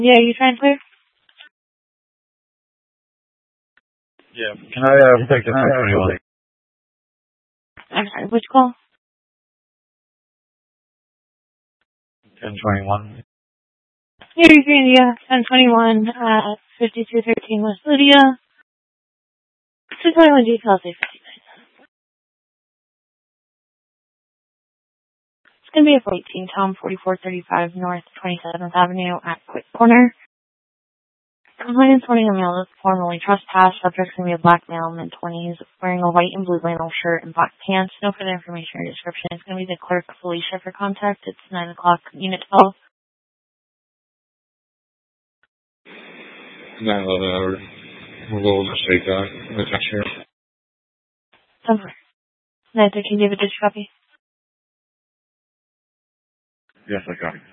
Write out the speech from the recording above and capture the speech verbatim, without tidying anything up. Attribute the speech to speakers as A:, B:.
A: Yeah, you trying to clear?
B: Yeah. Can I uh, take the ten twenty-one?
A: I'm sorry, which call?
B: ten twenty-one.
A: Here you can, yeah, ten twenty-one, uh, fifty-two thirteen West Lydia. two twenty-one details, eight fifty-nine. It's gonna be a eighteen Tom, forty-four thirty-five North twenty-seventh Avenue at Quick Corner. Complainant's wanting a male that's formally trespassed. Subject's gonna be a black male, mid twenties, wearing a white and blue flannel shirt and black pants. No further information or description. It's gonna be the clerk, Felicia, for contact. It's nine o'clock, unit twelve.
B: nine eleven hour. We'll go over straight that. The cashier.
A: Somewhere. Nathan, can you give a digital copy?
B: Yes, I got it.